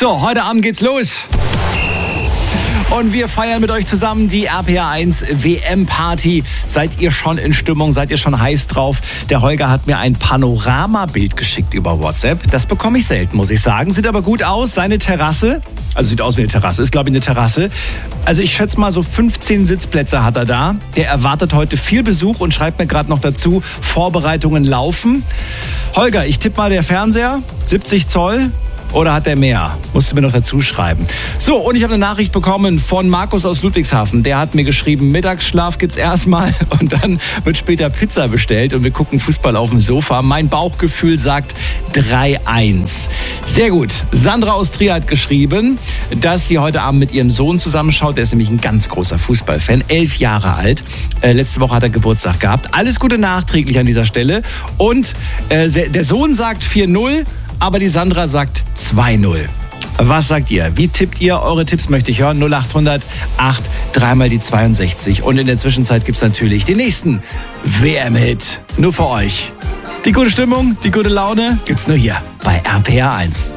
So, heute Abend geht's los. Und wir feiern mit euch zusammen die RPR1 WM-Party. Seid ihr schon in Stimmung? Seid ihr schon heiß drauf? Der Holger hat mir ein Panoramabild geschickt über WhatsApp. Das bekomme ich selten, muss ich sagen. Sieht aber gut aus. Seine Terrasse, also sieht aus wie eine Terrasse, ist glaube ich eine Terrasse. Also ich schätze mal so 15 Sitzplätze hat er da. Der erwartet heute viel Besuch und schreibt mir gerade noch dazu, Vorbereitungen laufen. Holger, ich tippe mal der Fernseher, 70 Zoll. Oder hat er mehr? Musst du mir noch dazu schreiben. So, und ich habe eine Nachricht bekommen von Markus aus Ludwigshafen. Der hat mir geschrieben, Mittagsschlaf gibt's erstmal und dann wird später Pizza bestellt und wir gucken Fußball auf dem Sofa. Mein Bauchgefühl sagt 3-1. Sehr gut. Sandra aus Trier hat geschrieben, dass sie heute Abend mit ihrem Sohn zusammenschaut. Der ist nämlich ein ganz großer Fußballfan, 11 Jahre alt. Letzte Woche hat er Geburtstag gehabt. Alles Gute nachträglich an dieser Stelle. Und der Sohn sagt 4-0. Aber die Sandra sagt 2-0. Was sagt ihr? Wie tippt ihr? Eure Tipps möchte ich hören. 0800 8 3 die 62. Und in der Zwischenzeit gibt es natürlich den nächsten WM-Hit. Nur für euch. Die gute Stimmung, die gute Laune gibt's nur hier bei RPR1.